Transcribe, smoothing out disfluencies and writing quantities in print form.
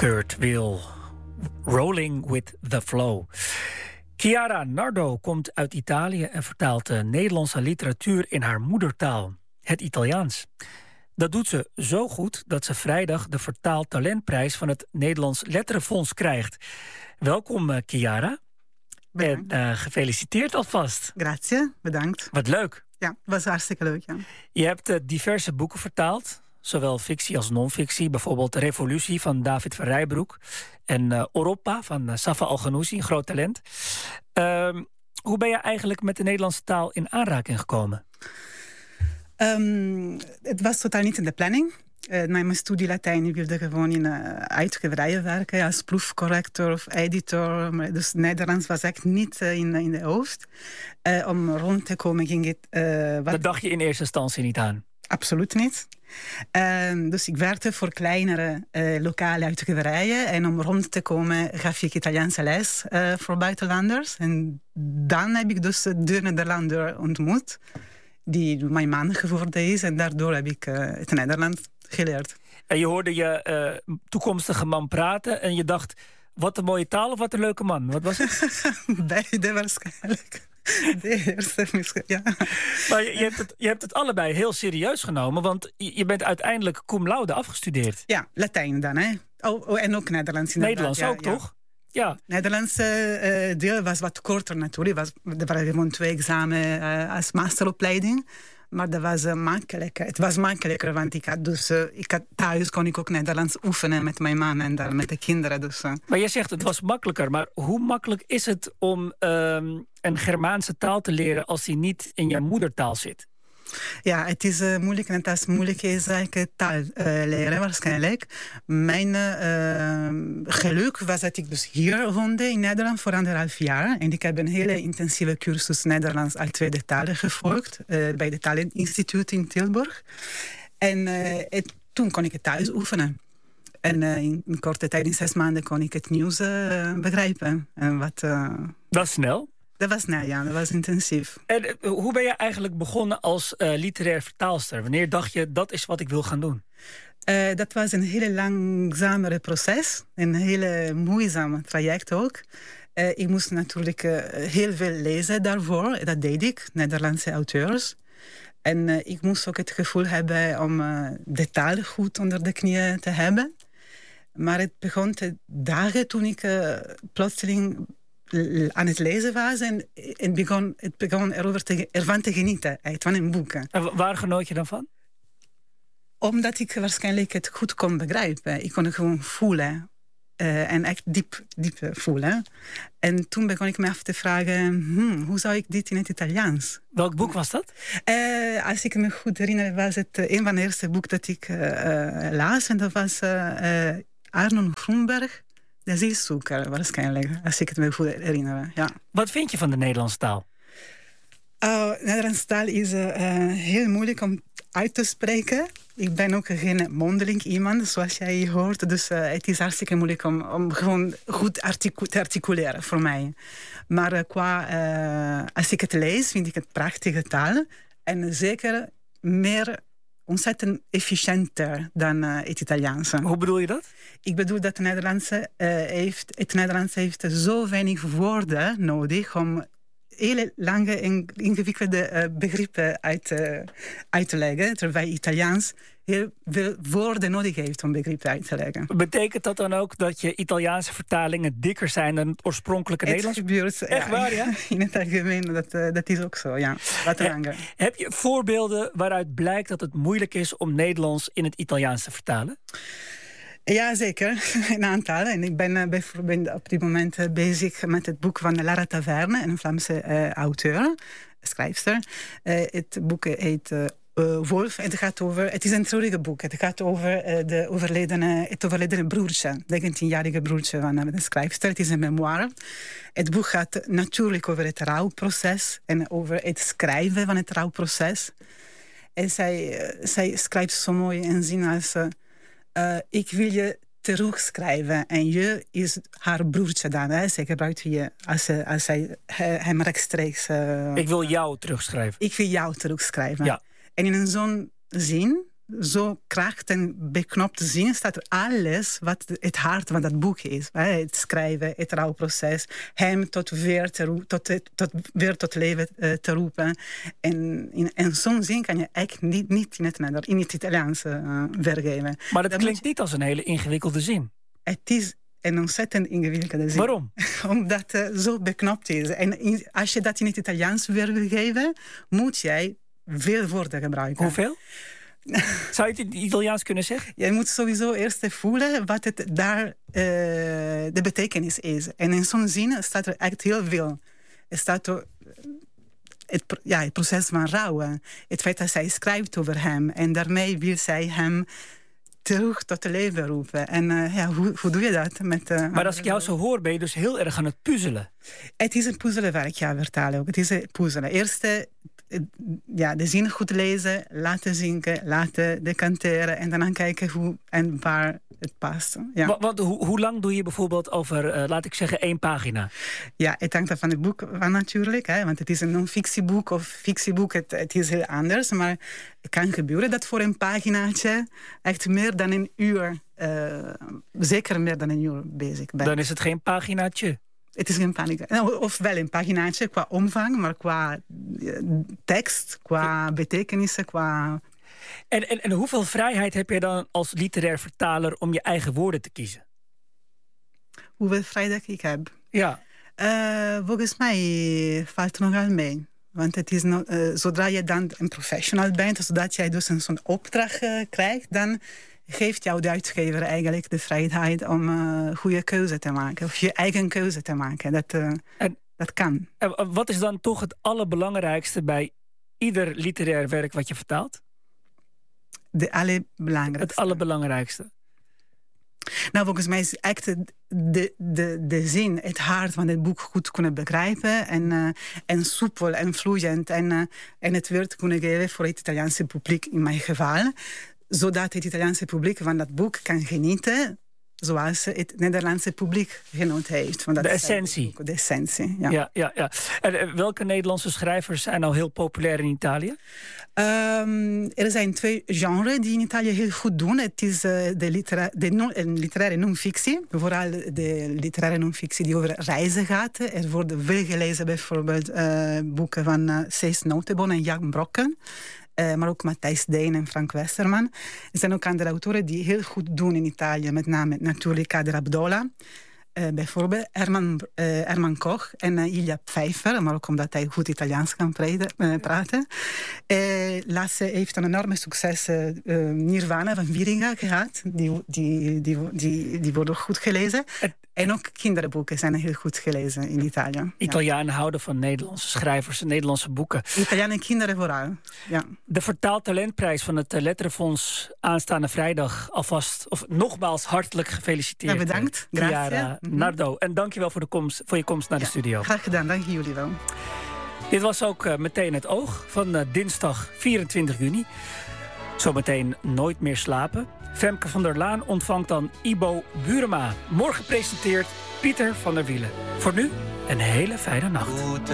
Kurt Weill, Rolling with the Flow. Chiara Nardo komt uit Italië en vertaalt de Nederlandse literatuur in haar moedertaal, het Italiaans. Dat doet ze zo goed dat ze vrijdag de Vertaaltalentprijs van het Nederlands Letterenfonds krijgt. Welkom, Chiara. Bedankt. En gefeliciteerd alvast. Grazie, bedankt. Wat leuk. Ja, het was hartstikke leuk, ja. Je hebt diverse boeken vertaald, zowel fictie als non-fictie. Bijvoorbeeld Revolutie van David van Rijbroek en Europa van Safa Al-Ghanouzi, een groot talent. Hoe ben je eigenlijk met de Nederlandse taal in aanraking gekomen? Het was totaal niet in de planning. Na mijn studie Latijn wilde ik gewoon in uitgeverijen werken als proefcorrector of editor. Maar dus Nederlands was echt niet in de hoofd. Om rond te komen ging het... Dat dacht je in eerste instantie niet aan? Absoluut niet. Dus ik werkte voor kleinere lokale uitgeverijen. En om rond te komen gaf ik Italiaanse les voor buitenlanders. En dan heb ik dus de Nederlander ontmoet, die mijn man geworden is. En daardoor heb ik het Nederlands geleerd. En je hoorde je toekomstige man praten en je dacht, wat een mooie taal of wat een leuke man? Wat was het? Beide waarschijnlijk. De eerste misschien, ja. Maar je hebt het allebei heel serieus genomen, want je bent uiteindelijk cum laude afgestudeerd. Ja, Latijn dan, hè. Oh, en ook Nederlands. Nederlands ja, ook, ja. Toch? Ja. Nederlands deel was wat korter natuurlijk. Er waren gewoon 2 examen als masteropleiding. Maar dat was makkelijker. Het was makkelijker, want thuis kon ik ook Nederlands oefenen met mijn man en dan met de kinderen. Dus. Maar jij zegt het was makkelijker. Maar hoe makkelijk is het om een Germaanse taal te leren als die niet in je moedertaal zit? Ja, het is moeilijk. En het is moeilijk is eigenlijk taal leren waarschijnlijk. Mijn geluk was dat ik dus hier woonde in Nederland voor 1,5 jaar. En ik heb een hele intensieve cursus Nederlands als tweede taal gevolgd bij het Talentinstituut in Tilburg. En toen kon ik het thuis oefenen. En in korte tijd, in 6 maanden, kon ik het nieuws begrijpen. En Dat is snel. Dat was snel, ja. Dat was intensief. En hoe ben je eigenlijk begonnen als literair vertaalster? Wanneer dacht je, dat is wat ik wil gaan doen? Dat was een hele langzamere proces. Een hele moeizame traject ook. Ik moest natuurlijk heel veel lezen daarvoor. Dat deed ik, Nederlandse auteurs. En ik moest ook het gevoel hebben om de taal goed onder de knieën te hebben. Maar het begon te dagen toen ik plotseling aan het lezen was en het begon ervan te genieten, van een boek. En waar genoot je dan van? Omdat ik waarschijnlijk het goed kon begrijpen. Ik kon het gewoon voelen. En echt diep voelen. En toen begon ik me af te vragen, hoe zou ik dit in het Italiaans? Welk boek was dat? Als ik me goed herinner, was het een van de eerste boeken dat ik las. En dat was Arnon Grunberg, De zielzoeker, waarschijnlijk, als ik het me goed herinner. Ja. Wat vind je van de Nederlandse taal? Nederlandse taal is heel moeilijk om uit te spreken. Ik ben ook geen mondeling iemand, zoals jij hoort. Dus het is hartstikke moeilijk om gewoon goed te articuleren voor mij. Maar als ik het lees, vind ik het prachtige taal. En zeker meer ontzettend efficiënter dan het Italiaanse. Hoe bedoel je dat? Ik bedoel dat het Nederlands heeft zo weinig woorden nodig om hele lange en ingewikkelde begrippen uit te leggen, terwijl Italiaans heel veel woorden nodig heeft om begrippen uit te leggen. Betekent dat dan ook dat je Italiaanse vertalingen dikker zijn dan het oorspronkelijke Nederlands? Het gebeurt, echt waar, ja? In het algemeen, dat is ook zo, ja. Wat langer. Heb je voorbeelden waaruit blijkt dat het moeilijk is om Nederlands in het Italiaans te vertalen? Ja, zeker. Een aantal. En ik ben bijvoorbeeld op dit moment bezig met het boek van Lara Taverne, een Vlaamse auteur, schrijfster. Het boek heet Wolf. Het is een treurige boek. Het gaat over het overledene broertje, 19-jarige broertje van de schrijfster. Het is een memoire. Het boek gaat natuurlijk over het rouwproces en over het schrijven van het rouwproces. En zij schrijft zo mooi een zin als ik wil je terugschrijven. En je is haar broertje dan. Hè? Zij gebruikt je als zij hem rechtstreeks... ik wil jou terugschrijven. Ik wil jou terugschrijven. Ja. En in zo'n zin zo krachtig en beknopt zien staat er alles wat het hart van dat boek is. Het schrijven, het rouwproces, hem tot leven te roepen. En in zo'n zin kan je eigenlijk niet in het Italiaans weergeven. Maar dat klinkt niet als een hele ingewikkelde zin. Het is een ontzettend ingewikkelde zin. Waarom? Omdat het zo beknopt is. En als je dat in het Italiaans wil geven, moet jij veel woorden gebruiken. Hoeveel? Zou je het in het Italiaans kunnen zeggen? Je moet sowieso eerst voelen wat het daar de betekenis is. En in zo'n zin staat er echt heel veel. Er staat er het proces van rouwen. Het feit dat zij schrijft over hem. En daarmee wil zij hem terug tot het leven roepen. En hoe doe je dat? Maar als ik jou zo hoor, ben je dus heel erg aan het puzzelen. Het is een puzzelwerk, ja, vertalen ook. Het is een puzzelen. Eerst de zin goed lezen, laten zinken, laten decanteren en dan kijken hoe en waar het past. Ja. Hoe lang doe je bijvoorbeeld over, laat ik zeggen, 1 pagina? Ja, het hangt van het boek van natuurlijk, want het is een non-fictieboek of fictieboek, het is heel anders. Maar het kan gebeuren dat voor een paginaatje echt meer dan een uur, zeker meer dan een uur bezig bent. Dan is het geen paginaatje. Het is geen pagina. Of wel een paginaatje qua omvang, maar qua tekst, qua betekenissen, qua... En hoeveel vrijheid heb je dan als literair vertaler om je eigen woorden te kiezen? Hoeveel vrijheid ik heb? Ja. Volgens mij valt het nogal mee. Want het is zodra je dan een professional bent, zodat jij dus zo'n opdracht krijgt, dan geeft jou de uitgever eigenlijk de vrijheid om goede keuze te maken. Of je eigen keuze te maken. Dat kan. En wat is dan toch het allerbelangrijkste bij ieder literair werk wat je vertaalt? Het allerbelangrijkste. Nou, volgens mij is echt de zin, het hart van het boek goed kunnen begrijpen. En soepel en vloeiend. En het woord kunnen geven voor het Italiaanse publiek in mijn geval. Zodat het Italiaanse publiek van dat boek kan genieten zoals het Nederlandse publiek genoten heeft. Van dat de essentie. De essentie, ja. Ja. En welke Nederlandse schrijvers zijn nou heel populair in Italië? Er zijn 2 genres die in Italië heel goed doen. Het is de literaire non-fictie. Vooral de literaire non-fictie die over reizen gaat. Er worden veel gelezen bijvoorbeeld boeken van Cees Notenboom en Jan Brokken. Maar ook Matthijs Deen en Frank Westerman. Er zijn ook andere autoren die heel goed doen in Italië. Met name natuurlijk Kader Abdolah. Bijvoorbeeld Herman Koch en Ilja Pfeiffer. Maar ook omdat hij goed Italiaans kan praten. Lasse heeft een enorme succes. Nirvana van Wieringa gehad. Die worden goed gelezen. En ook kinderboeken zijn heel goed gelezen in Italië. Italianen houden van Nederlandse schrijvers en Nederlandse boeken. Italianen en kinderen vooral, ja. De Vertaaltalentprijs van het Letterenfonds aanstaande vrijdag alvast, of nogmaals hartelijk gefeliciteerd. Ja, bedankt. Chiara Nardo. En dankjewel voor je komst naar de studio. Graag gedaan, dank jullie wel. Dit was ook meteen het oog van dinsdag 24 juni. Zometeen Nooit meer slapen. Femke van der Laan ontvangt dan Ibo Burema. Morgen presenteert Pieter van der Wielen. Voor nu een hele fijne nacht.